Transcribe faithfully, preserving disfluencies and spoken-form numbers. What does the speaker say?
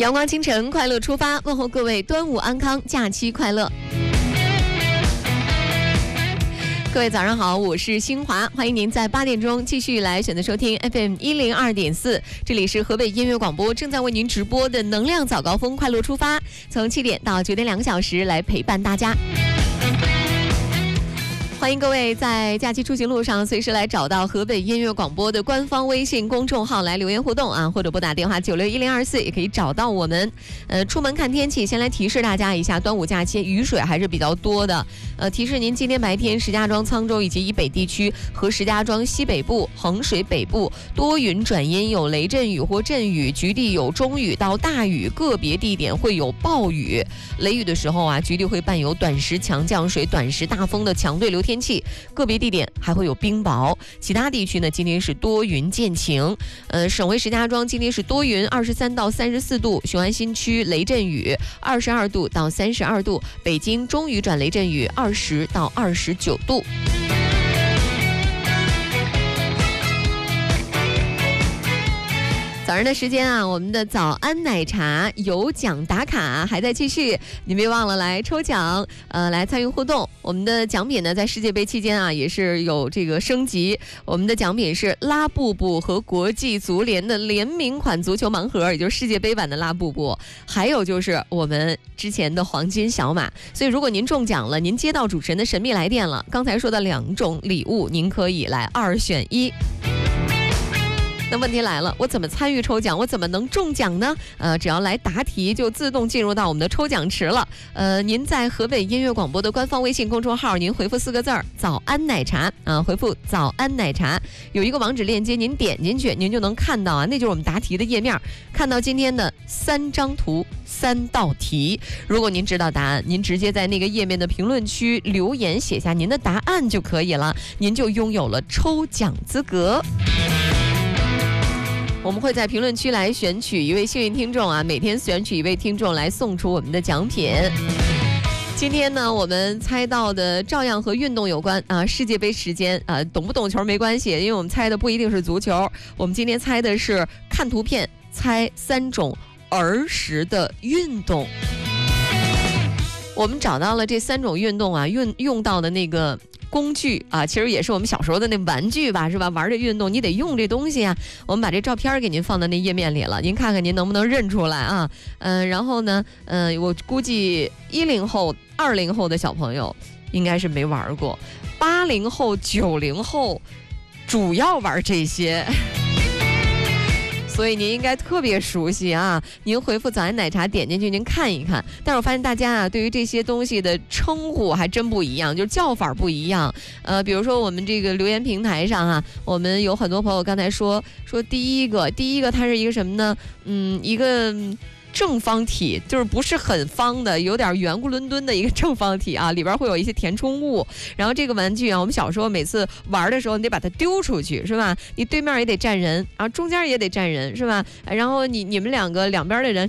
阳光清晨，快乐出发，问候各位端午安康，假期快乐。各位早上好，我是新华，欢迎您在八点钟继续来选择收听 F M 一零二点四，这里是河北音乐广播正在为您直播的能量早高峰，快乐出发，从七点到九点两个小时来陪伴大家。欢迎各位在假期出行路上随时来找到河北音乐广播的官方微信公众号来留言互动啊，或者拨打电话九六一零二四也可以找到我们。呃，出门看天气，先来提示大家一下，端午假期雨水还是比较多的。呃，提示您今天白天石家庄、沧州以及以北地区和石家庄西北部、衡水北部多云转阴，有雷阵雨或阵雨，局地有中雨到大雨，个别地点会有暴雨。雷雨的时候啊，局地会伴有短时强降水、短时大风的强对流天气，个别地点还会有冰雹。其他地区呢，今天是多云见晴。呃，省会石家庄今天是多云，二十三到三十四度；雄安新区雷阵雨，二十二度到三十二度；北京中雨转雷阵雨，二十到二十九度。早上的时间啊，我们的早安奶茶有奖打卡还在继续，你别忘了来抽奖，呃，来参与互动。我们的奖品呢，在世界杯期间啊，也是有这个升级。我们的奖品是拉布布和国际足联的联名款足球盲盒，也就是世界杯版的拉布布，还有就是我们之前的黄金小马。所以如果您中奖了，您接到主持人的神秘来电了，刚才说的两种礼物，您可以来二选一。那问题来了，我怎么参与抽奖？我怎么能中奖呢？呃，只要来答题，就自动进入到我们的抽奖池了。呃，您在河北音乐广播的官方微信公众号，您回复四个字儿“早安奶茶”啊、呃，回复“早安奶茶”，有一个网址链接，您点进去，您就能看到啊，那就是我们答题的页面，看到今天的三张图、三道题。如果您知道答案，您直接在那个页面的评论区留言写下您的答案就可以了，您就拥有了抽奖资格。我们会在评论区来选取一位幸运听众啊，每天选取一位听众来送出我们的奖品。今天呢，我们猜到的照样和运动有关啊，世界杯时间啊，懂不懂球没关系，因为我们猜的不一定是足球，我们今天猜的是看图片猜三种儿时的运动。我们找到了这三种运动啊，用用到的那个工具啊，其实也是我们小时候的那玩具吧，是吧？玩的运动你得用这东西啊。我们把这照片给您放到那页面里了，您看看您能不能认出来啊？嗯、呃，然后呢，嗯、呃，我估计一零后、二零后的小朋友应该是没玩过，八零后、九零后主要玩这些。所以您应该特别熟悉啊！您回复早安奶茶点进去，您看一看。但是我发现大家啊，对于这些东西的称呼还真不一样，就是叫法不一样。呃，比如说我们这个留言平台上啊，我们有很多朋友刚才说说第一个，第一个它是一个什么呢？嗯，一个正方体，就是不是很方的，有点圆咕伦敦的一个正方体啊，里边会有一些填充物。然后这个玩具啊，我们小时候每次玩的时候，你得把它丢出去，是吧？你对面也得站人，然后中间也得站人，是吧？然后你你们两个两边的人